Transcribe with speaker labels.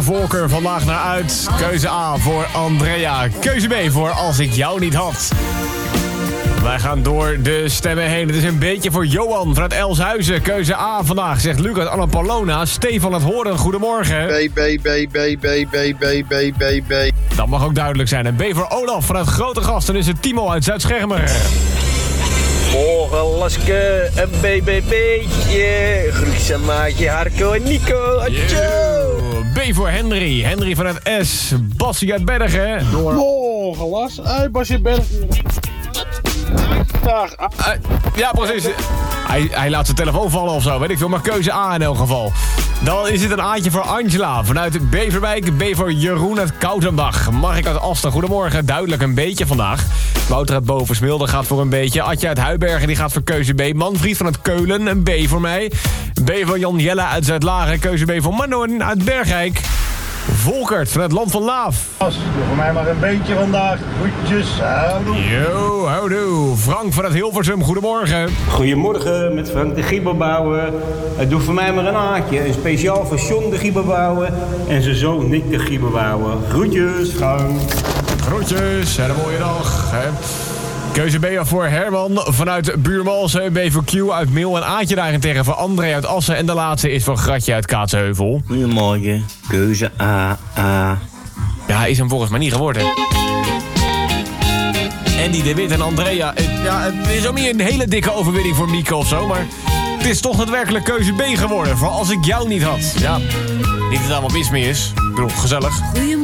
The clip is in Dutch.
Speaker 1: Voorkeur vandaag naar uit. Keuze A voor Andrea. Keuze B voor Als ik jou niet had. Wij gaan door de stemmen heen. Het is een beetje voor Johan vanuit Elshuizen. Keuze A vandaag, zegt Lucas Annapolona. Stefan het Horen, goedemorgen.
Speaker 2: B.
Speaker 1: Dat mag ook duidelijk zijn. En B voor Olaf vanuit Grote Gasten is het Timo uit Zuid-Schermer.
Speaker 3: Morgen Laske, een BBB'tje. Groetjes aan maatje Harco en Nico. Adjo.
Speaker 1: B voor Henry. Henry vanuit S. Bassie uit Bergen.
Speaker 2: Morgen Las, Basje Berg. Dag.
Speaker 1: Ja, precies. Hij laat zijn telefoon vallen of zo, weet ik veel. Maar keuze A in elk geval. Dan is het een Aatje voor Angela vanuit Beverwijk. B voor Jeroen uit Koutenbach. Mark uit Asten, goedemorgen. Duidelijk een beetje vandaag. Wouter uit Bovensmilde gaat voor een beetje. Adje uit Huibergen die gaat voor keuze B. Manfried vanuit Keulen, een B voor mij. B voor Jan Jelle uit Zuidlaren. Keuze B voor Manon uit Bergijk. Volkert van het Land van Laaf.
Speaker 4: Doe voor mij maar een beetje vandaag. Groetjes, houdoe.
Speaker 1: Yo, houdoe. Frank van het Hilversum, goedemorgen.
Speaker 5: Goedemorgen, met Frank de Giebelbouwer. Doe voor mij maar een haakje. Een speciaal voor John de Giebelbouwer en zijn zoon Nick de Giebelbouwer. Groetjes, Frank.
Speaker 1: Groetjes, en een mooie dag. Hè. Keuze B voor Herman vanuit Buurmalsen. B voor Q uit Meel en Aatje daarentegen voor André uit Assen. En de laatste is voor Gratje uit Kaatsheuvel.
Speaker 6: Goedemorgen, keuze A.
Speaker 1: Ja, hij is hem volgens mij niet geworden. Andy de Wit en Andrea. Ja, het is ook niet een hele dikke overwinning voor Mieke of zo, maar het is toch daadwerkelijk keuze B geworden. Voor Als ik jou niet had. Ja, niet dat er allemaal mis mee is. Ik bedoel, gezellig.